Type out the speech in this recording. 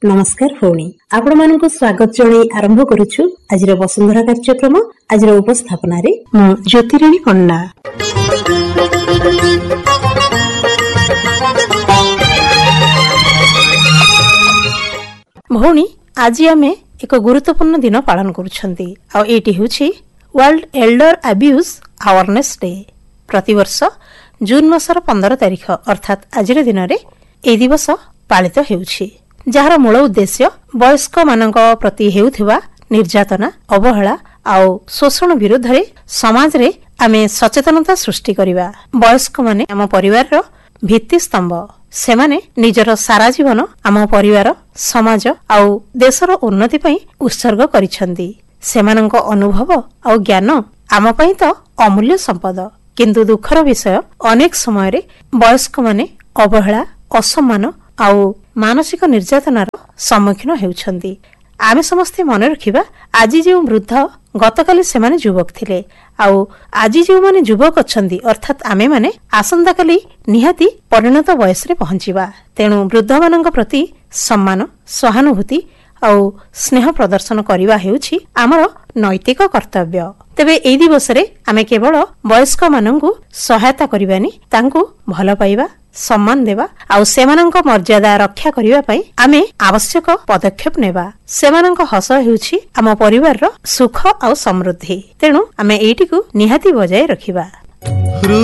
नमस्कार भौणी आपण मानकु स्वागत जणाई आरंभ करूछु आजिर वसुंधरा कार्यक्रम। आजिर उपस्थापना रे मु ज्योतिराणी पंडा। भौणी आज आमे एक गुरुत्वपूर्ण दिन पालन करूछंती आ एटी होछि world Elder abuse awareness day. प्रतिवर्ष जून मासर 15 तारिख अर्थात आजिर दिन रे ए दिवस पालित हेउछि, जार मूल उद्देश्य वयस्क मानक प्रति हेउथिबा निर्यातना, अवहेला आउ शोषण विरुद्ध रे समाज रे आमे सचेतनता सृष्टि करिबा। वयस्क माने आम परिवार रो भित्ति स्तंभ। सेमाने निजर सारा जीवन आम परिवार, समाज आउ देशर उन्नति पई उत्सर्ग करिसंती। सेमानक अनुभव आउ ज्ञान आम पई तो अमूल्य संपद, किंतु दुखर विषय अनेक समय रे वयस्क माने अवहेला, असम्मान आउ मानसिक निर्यातनार सम्मुखीन हेउछंती। आमे समस्ते मन रखिबा आज जे वृद्ध गतकाली सेमाने युवक थिले आउ आज जे माने युवक अछंती अर्थात आमे माने आसंता काली निहाती परिणत वयस रे पहुंचीबा। तेणु वृद्ध मानक प्रति सम्मान, सहानुभूति आउ स्नेह प्रदर्शन करिवा हेउछि आमर नैतिक कर्तव्य। तेबे एई दिवस रे आमे केवल वयस्क मानंकु सहायता करिबानी, तांकु भल पाइबा, सम्मान देवा आउ सेमानंक मर्यादा रक्षा करिवा पई आमे आवश्यक पदक्षेप नेबा। सेमानंक हस हेउछि आम परिवार रो सुख आउ समृद्धि। तेणु आमे एटिकु निहाती बजाय रखिबा।